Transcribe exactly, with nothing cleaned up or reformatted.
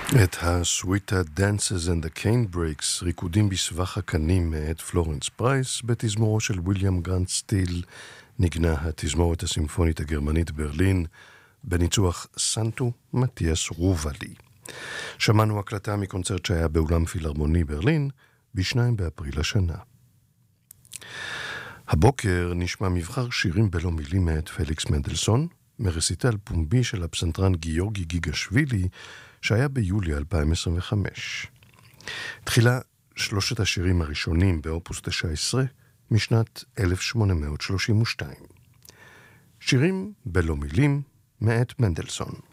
את ה-Sweeter Dances and the Cane Breaks, ריקודים בסבך הקנים מאת פלורנס פרייס, בתזמורו של וויליאם גרנט סטיל, נגנה התזמורת הסימפונית הגרמנית ברלין, בניצוח סנטו מתיאס רובלי. שמענו הקלטה מקונצרט שהיה באולם פילהרמוני ברלין, בשניים באפריל השנה. הבוקר נשמע מבחר שירים בלא מילים מאת פליקס מנדלסון, מרסיטל פומבי של הפסנתרן גיורגי גיגשווילי, שהיה ביולי אלפיים עשרים וחמש. תחילה שלושת השירים הראשונים באופוס תשע עשרה משנת אלף שמונה מאות שלושים ושתיים. שירים בלא מילים מאת מנדלסון.